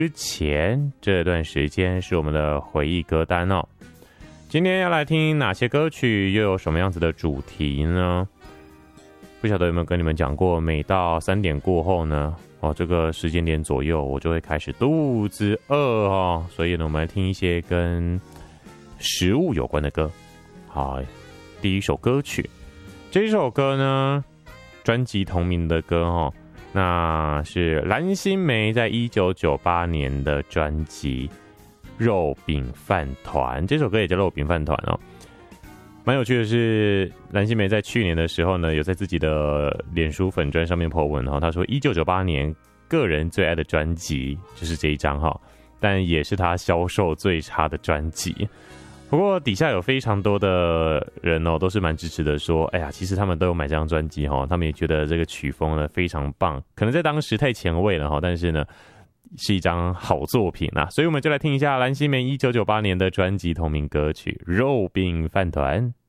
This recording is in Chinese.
之前这段时间是我们的回忆歌单哦。今天要来听哪些歌曲，又有什么样子的主题呢？不晓得有没有跟你们讲过，每到3点过后呢，这个时间点左右，我就会开始肚子饿哦。所以呢，我们来听一些跟食物有关的歌。好，第一首歌曲，这一首歌呢，专辑同名的歌哦。那是蓝心湄在1998年的专辑《肉饼饭团》，这首歌也叫《肉饼饭团》哦。蛮有趣的是，蓝心湄在去年的时候呢，有在自己的脸书粉专上面 po 文哦，他说1998年个人最爱的专辑就是这一张哈，但也是他销售最差的专辑。不过底下有非常多的人哦，都是蛮支持的，说，哎呀，其实他们都有买这张专辑哦，他们也觉得这个曲风呢非常棒，可能在当时太前卫了哈，但是呢是一张好作品啊，所以我们就来听一下蓝心湄1998年的专辑同名歌曲《肉饼饭团》。